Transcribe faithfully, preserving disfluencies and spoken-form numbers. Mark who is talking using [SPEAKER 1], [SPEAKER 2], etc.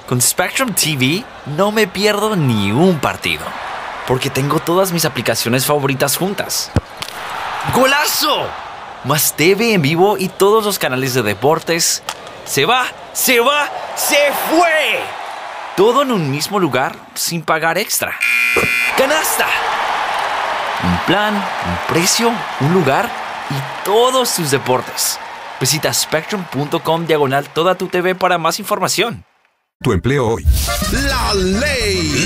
[SPEAKER 1] Con Spectrum T V no me pierdo ni un partido, porque tengo todas mis aplicaciones favoritas juntas. ¡Golazo! Más T V en vivo y todos los canales de deportes. ¡Se va! ¡Se va! ¡Se fue! Todo en un mismo lugar sin pagar extra. ¡Canasta! Un plan, un precio, un lugar y todos tus deportes. Visita spectrum.com diagonal toda tu T V para más información.
[SPEAKER 2] Tu empleo hoy.
[SPEAKER 3] La ley.